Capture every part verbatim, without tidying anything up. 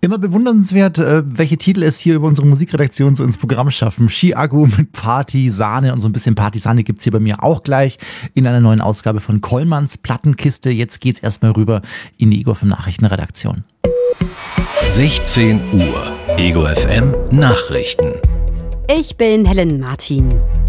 Immer bewundernswert, äh, welche Titel es hier über unsere Musikredaktion so ins Programm schaffen. Ski-Akku mit Party, Sahne und so ein bisschen Party-Sahne gibt's hier bei mir auch gleich in einer neuen Ausgabe von Kollmanns Plattenkiste. Jetzt geht's erstmal rüber in die Ego F M Nachrichtenredaktion. sechzehn Uhr, Ego F M Nachrichten. Ich bin Helen Martin.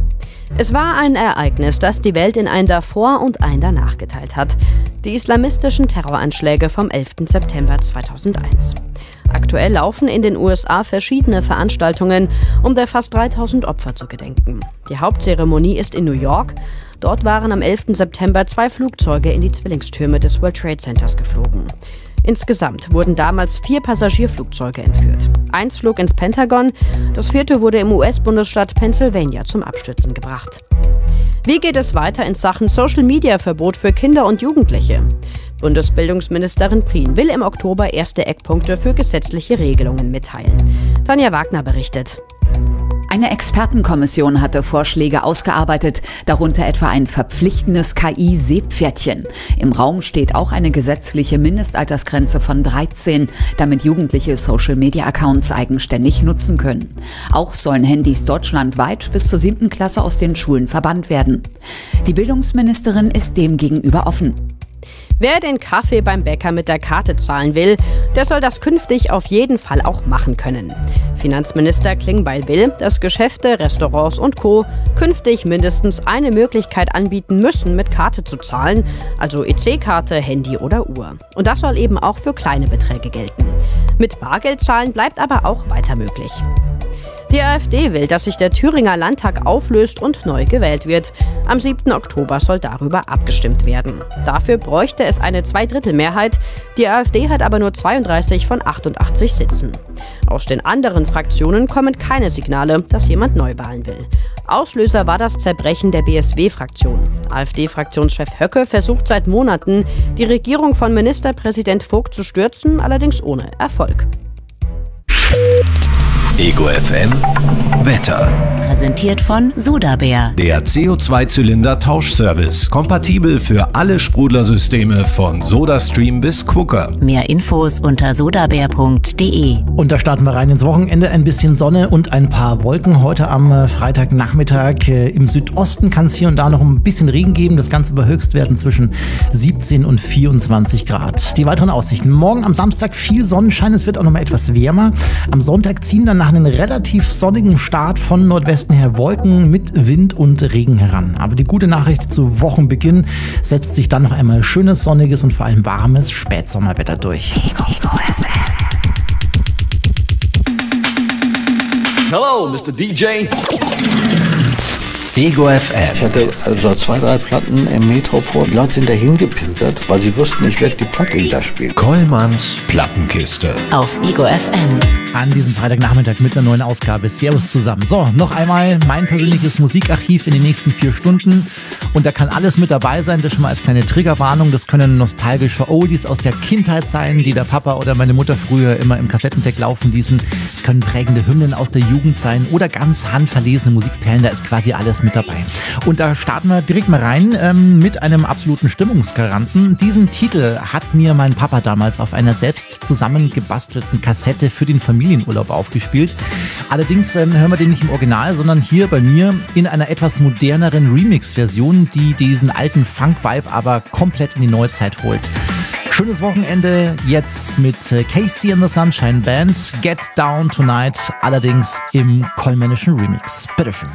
Es war ein Ereignis, das die Welt in ein Davor und ein Danach geteilt hat. Die islamistischen Terroranschläge vom elften September zweitausendeins. Aktuell laufen in den U S A verschiedene Veranstaltungen, um der fast dreitausend Opfer zu gedenken. Die Hauptzeremonie ist in New York. Dort waren am elften September zwei Flugzeuge in die Zwillingstürme des World Trade Centers geflogen. Insgesamt wurden damals vier Passagierflugzeuge entführt. Eins flog ins Pentagon, das vierte wurde im U S-Bundesstaat Pennsylvania zum Abstürzen gebracht. Wie geht es weiter in Sachen Social-Media-Verbot für Kinder und Jugendliche? Bundesbildungsministerin Prien will im Oktober erste Eckpunkte für gesetzliche Regelungen mitteilen. Tanja Wagner berichtet. Eine Expertenkommission hatte Vorschläge ausgearbeitet, darunter etwa ein verpflichtendes K I-Seepferdchen. Im Raum steht auch eine gesetzliche Mindestaltersgrenze von dreizehn, damit Jugendliche Social-Media-Accounts eigenständig nutzen können. Auch sollen Handys deutschlandweit bis zur siebten Klasse aus den Schulen verbannt werden. Die Bildungsministerin ist dem gegenüber offen. Wer den Kaffee beim Bäcker mit der Karte zahlen will, der soll das künftig auf jeden Fall auch machen können. Finanzminister Klingbeil will, dass Geschäfte, Restaurants und Co. künftig mindestens eine Möglichkeit anbieten müssen, mit Karte zu zahlen, also E C-Karte, Handy oder Uhr. Und das soll eben auch für kleine Beträge gelten. Mit Bargeld zahlen bleibt aber auch weiter möglich. Die AfD will, dass sich der Thüringer Landtag auflöst und neu gewählt wird. Am siebten Oktober soll darüber abgestimmt werden. Dafür bräuchte es eine Zweidrittelmehrheit. Die AfD hat aber nur zweiunddreißig von achtundachtzig Sitzen. Aus den anderen Fraktionen kommen keine Signale, dass jemand Neuwahlen will. Auslöser war das Zerbrechen der B S W-Fraktion. AfD-Fraktionschef Höcke versucht seit Monaten, die Regierung von Ministerpräsident Vogt zu stürzen, allerdings ohne Erfolg. Ego F M Wetter. Präsentiert von Sodabär. Der C O zwei Zylinder Tauschservice. Kompatibel für alle Sprudlersysteme von SodaStream bis Quooker. Mehr Infos unter sodabär punkt de. Und da starten wir rein ins Wochenende. Ein bisschen Sonne und ein paar Wolken heute am Freitagnachmittag. Im Südosten kann es hier und da noch ein bisschen Regen geben. Das Ganze bei Höchstwerten zwischen siebzehn und vierundzwanzig Grad. Die weiteren Aussichten. Morgen am Samstag viel Sonnenschein. Es wird auch noch mal etwas wärmer. Am Sonntag ziehen dann nach einem relativ sonnigen Start von Nordwesten her Wolken mit Wind und Regen heran. Aber die gute Nachricht zu Wochenbeginn: setzt sich dann noch einmal schönes, sonniges und vor allem warmes Spätsommerwetter durch. Hello, Mister D J. Ego F M. Ich hatte also zwei, drei Platten im Metropol. Die Leute sind dahin gepimpert, weil sie wussten, ich werde die Platte da spielen. Kollmanns Plattenkiste. Auf Ego F M. An diesem Freitagnachmittag mit einer neuen Ausgabe. Servus zusammen. So, noch einmal mein persönliches Musikarchiv in den nächsten vier Stunden. Und da kann alles mit dabei sein. Das schon mal als kleine Triggerwarnung. Das können nostalgische Oldies aus der Kindheit sein, die der Papa oder meine Mutter früher immer im Kassettendeck laufen ließen. Es können prägende Hymnen aus der Jugend sein oder ganz handverlesene Musikperlen. Da ist quasi alles mit dabei. Und da starten wir direkt mal rein ähm, mit einem absoluten Stimmungsgaranten. Diesen Titel hat mir mein Papa damals auf einer selbst zusammengebastelten Kassette für den Familienurlaub aufgespielt. Allerdings ähm, hören wir den nicht im Original, sondern hier bei mir in einer etwas moderneren Remix-Version, die diesen alten Funk-Vibe aber komplett in die Neuzeit holt. Schönes Wochenende jetzt mit Casey and the Sunshine Band, Get Down Tonight, allerdings im kollmännischen Remix. Bitteschön.